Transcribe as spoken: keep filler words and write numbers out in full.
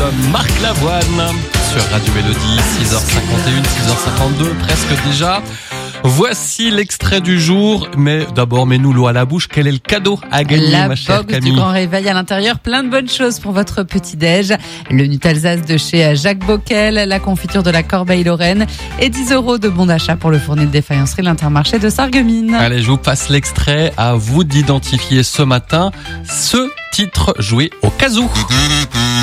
Marc Lavoine sur Radio Mélodie, six heures cinquante et une, six heures cinquante-deux, presque déjà. Voici l'extrait du jour, mais d'abord, mets-nous l'eau à la bouche. Quel est le cadeau à gagner, la ma chère box Camille? Du Grand Réveil, à l'intérieur, plein de bonnes choses pour votre petit-déj. Le Nutalsace de chez Jacques Bockel, la confiture de la Corbeille-Lorraine et dix euros de bon d'achat pour le fournil de défaillancerie l'Intermarché de Sarreguemines. Allez, je vous passe l'extrait. À vous d'identifier ce matin ce titre joué au kazoo.